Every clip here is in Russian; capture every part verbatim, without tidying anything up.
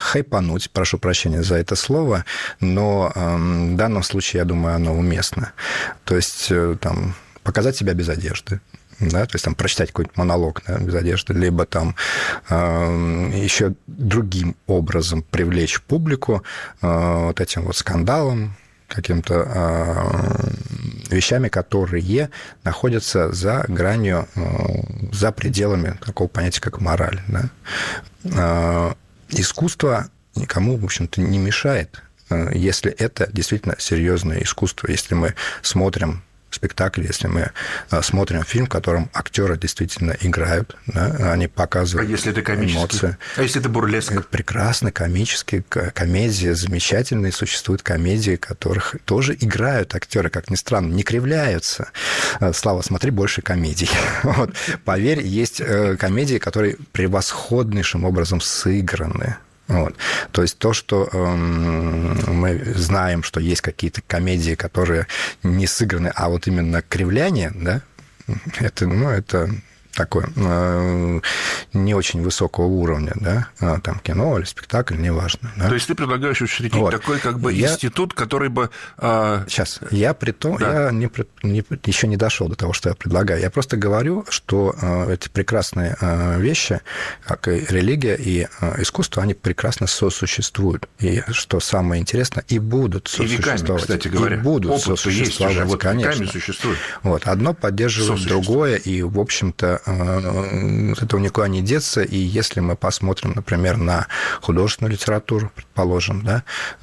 хайпануть, прошу прощения за это слово, но в данном случае, я думаю, оно уместно. То есть там показать себя без одежды. Да, то есть там прочитать какой-то монолог, да, без одежды, либо там э, еще другим образом привлечь публику э, вот этим вот скандалом, каким-то э, вещами, которые находятся за гранью, э, за пределами такого понятия, как мораль. Да. Э, искусство никому, в общем-то, не мешает, э, если это действительно серьезное искусство, если мы смотрим спектакль, если мы смотрим фильм, в котором актеры действительно играют, да, они показывают эмоции. А если это комический? Эмоции. А если это бурлеск? Это прекрасно, комические комедии, замечательные существуют комедии, которых тоже играют актеры, как ни странно, не кривляются. Слава, смотри больше комедий. Вот. Поверь, есть комедии, которые превосходнейшим образом сыграны. Вот. То есть то, что э, мы знаем, что есть какие-то комедии, которые не сыграны, а вот именно кривляние, да, это, ну, это такое э, не очень высокого уровня, да, там кино или спектакль, неважно. Да? То есть ты предлагаешь учредить вот. такой как бы я... институт, который бы... Э... Сейчас, я при том, да. я не, не, еще не дошел до того, что я предлагаю. Я просто говорю, что э, эти прекрасные э, вещи, как и религия, и э, искусство, они прекрасно сосуществуют. И что самое интересное, и будут сосуществовать. И веками, кстати говоря. И будут Опыт сосуществовать, есть уже, вот конечно. Веками существует. Вот. Одно поддерживает другое, и, в общем-то, от этого никуда не деться, и если мы посмотрим, например, на художественную литературу, предположим, да,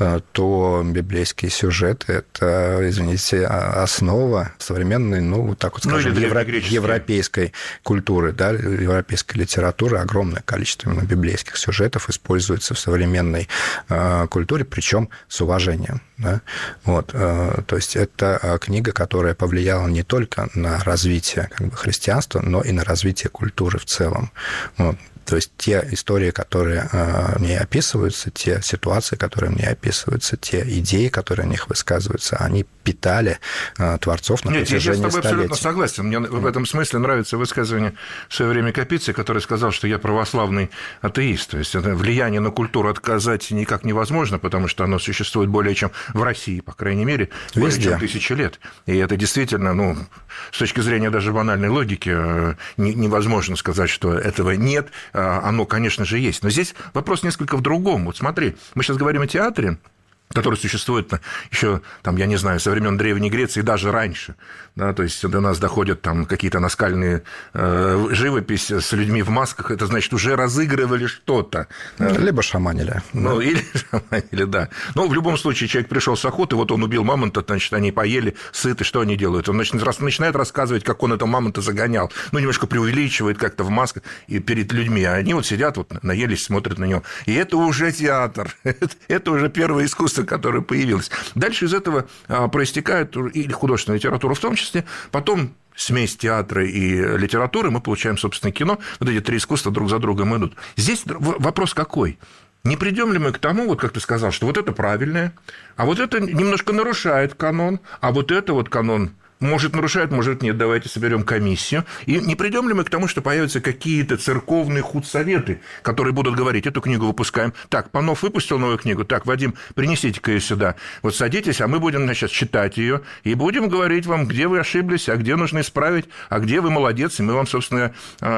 то библейский сюжет – это, извините, основа современной, ну, вот так вот скажем, ну, евро... европейской культуры, да, европейской литературы. Огромное количество именно библейских сюжетов используется в современной э, культуре, причем с уважением. Да? Вот, э, то есть это книга, которая повлияла не только на развитие как бы, христианства, но и на развитие культуры в целом. Вот. То есть те истории, которые в ней описываются, те ситуации, которые в ней описываются, те идеи, которые в них высказываются, они питали творцов на Нет, протяжении столетий. Я с тобой абсолютно согласен. Мне в этом смысле нравится высказывание в свое время Капицы, который сказал, что я православный атеист. То есть влияние на культуру отказать никак невозможно, потому что оно существует более чем в России, по крайней мере, более Везде. чем тысячи лет. И это действительно, ну, с точки зрения даже банальной логики, невозможно сказать, что этого нет. Оно, конечно же, есть. Но здесь вопрос несколько в другом. Вот смотри, мы сейчас говорим о театре, который существует еще, там, я не знаю, со времен Древней Греции, даже раньше. Да, то есть до нас доходят там какие-то наскальные э, живопись с людьми в масках, это значит, уже разыгрывали что-то. Либо шаманили. Ну, да. Или шаманили, да. Но в любом случае человек пришел с охоты, вот он убил мамонта, значит, они поели, сыты, что они делают? Он начинает рассказывать, как он этого мамонта загонял. Ну, немножко преувеличивает как-то в масках и перед людьми. А они вот сидят, вот наелись, смотрят на него. И это уже театр, это уже первое искусство, которое появилось. Дальше из этого проистекает и художественная литература в том числе, потом смесь театра и литературы, мы получаем, собственно, кино. Вот эти три искусства друг за другом идут. Здесь вопрос какой? Не придем ли мы к тому, вот как ты сказал, что вот это правильное, а вот это немножко нарушает канон, а вот это вот канон может нарушает, может нет, давайте соберем комиссию. И не придем ли мы к тому, что появятся какие-то церковные худсоветы, которые будут говорить, эту книгу выпускаем. Так, Панов выпустил новую книгу, так, Вадим, принесите-ка ее сюда. Вот садитесь, а мы будем, значит, читать ее и будем говорить вам, где вы ошиблись, а где нужно исправить, а где вы молодец, и мы вам, собственно,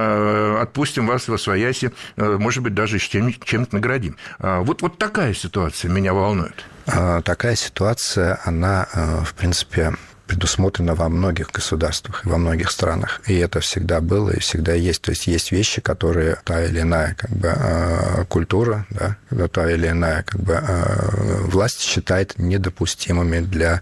отпустим вас во свояси, может быть, даже чем-то наградим. Вот, вот такая ситуация меня волнует. Такая ситуация, она, в принципе, предусмотрено во многих государствах и во многих странах. И это всегда было и всегда есть. То есть есть вещи, которые та или иная как бы, культура, да, та или иная как бы, власть считает недопустимыми для,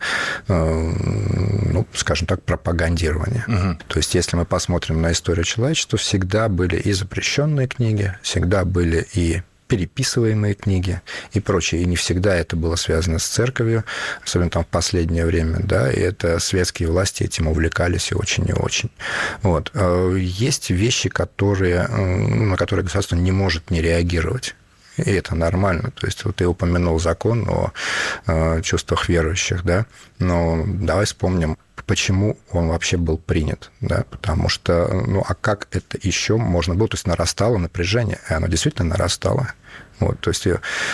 ну, скажем так, пропагандирования. Угу. То есть если мы посмотрим на историю человечества, всегда были и запрещенные книги, всегда были и переписываемые книги и прочее. И не всегда это было связано с церковью, особенно там в последнее время, да, и это светские власти этим увлекались и очень и очень. Вот. Есть вещи, которые, на которые государство не может не реагировать. И это нормально. То есть вот ты упомянул закон о чувствах верующих, да, но давай вспомним, почему он вообще был принят, да, потому что, ну, а как это еще можно было, то есть нарастало напряжение, и оно действительно нарастало. Вот, то есть